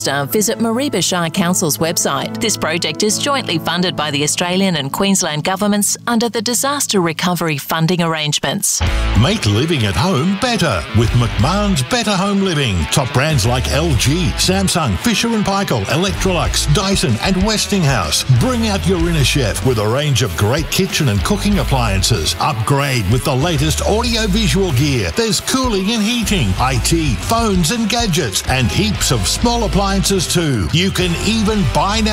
Visit Mareeba Shire Council's website. This project is jointly funded by the Australian and Queensland governments under the Disaster Recovery Funding Arrangements. Make living at home better with McMahon's Better Home Living. Top brands like LG, Samsung, Fisher & Paykel, Electrolux, Dyson and Westinghouse. Bring out your inner chef with a range of great kitchen and cooking appliances. Upgrade with the latest audio-visual gear. There's cooling and heating, IT, phones and gadgets, and heaps of small appliances too. You can even buy now